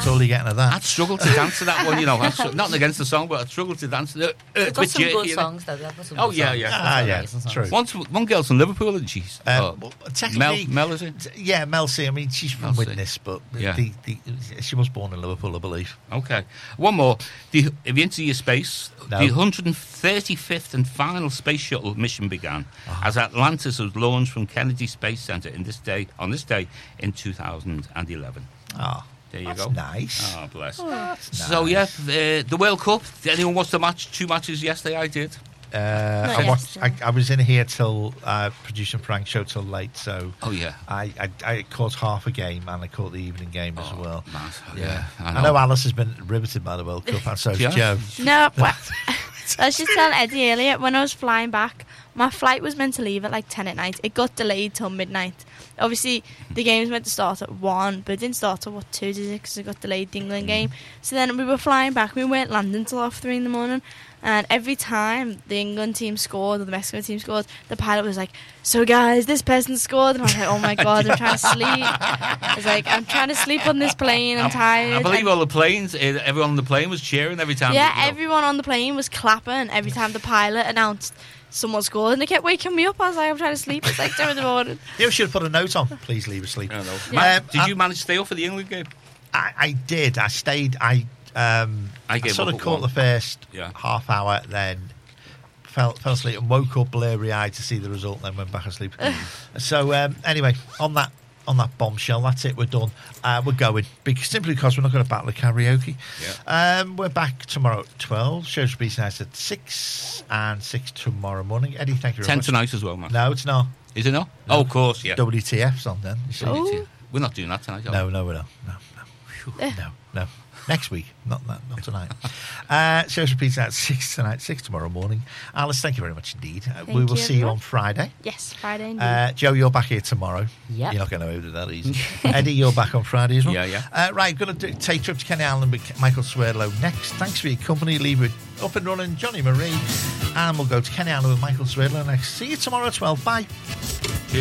all you're getting of that. I'd struggle to dance to that one, you know. Not against the song, but I'd struggle to dance to it. They've got some good songs, though. They've got some good yeah, songs. yeah. Yeah, true. One girl's from Liverpool, isn't she? Technically, Mel, is it? Yeah, Mel C. I mean, she's from Widnes, but she was born in Liverpool, I believe. Okay. One more. If you enter your space, No. the 135th and final space shuttle mission began as Atlantis was launched from Kennedy Space Center on this day in 2011. Oh, there you that's go. Nice. Oh, bless. So yeah, the World Cup. Did anyone watch the match? 2 matches yesterday. I did. I was in here till producer Frank showed till late, so I caught half a game and I caught the evening game as well. Mad. Yeah, I know Alice has been riveted by the World Cup, and so's Joe. No, well, I was just telling Eddie earlier, when I was flying back, my flight was meant to leave at like 10 at night. It got delayed till midnight. Obviously, the game was meant to start at 1, but it didn't start till 2, did it? Because it got delayed, the England game. So then we were flying back. We weren't landing till half 3 in the morning. And every time the England team scored or the Mexico team scored, the pilot was like, "So guys, this person scored." And I was like, "Oh my God, I'm trying to sleep." I was like, "I'm trying to sleep on this plane. I'm tired." I believe all the planes, everyone on the plane was cheering every time. Yeah, everyone on the plane was clapping every time the pilot announced someone scored, and they kept waking me up. I was like, "I'm trying to sleep." It's like 2 in the morning. You should have put a note on. Please leave asleep. I don't know. Did you manage to stay up for the England game? I did. I stayed. I sort of caught the first half hour, then fell asleep and woke up blurry-eyed to see the result, and then went back asleep. So anyway, on that bombshell, that's it. We're done. We're going simply because we're not going to battle the karaoke. Yeah. We're back tomorrow at 12. Shows will be nice at 6 and 6 tomorrow morning. Eddie, thank you very 10 much. tonight as well, man. No, it's not. Is it not? No. Oh, of course, yeah. WTF's on then. We're not doing that tonight, are we? No, we're not. No. Next week, not tonight. Shows repeating at 6 tonight, 6 tomorrow morning. Alice, thank you very much indeed. We will see you on Friday. Yes, Friday indeed. Joe, you're back here tomorrow. Yep. You're not going to order that easy. Eddie, you're back on Friday as well. Yeah. Right, going to take a trip to Kenny Allen with Michael Swerdlow next. Thanks for your company. Leave it up and running, Johnny Marie. And we'll go to Kenny Allen with Michael Swerdlow next. See you tomorrow at 12. Bye.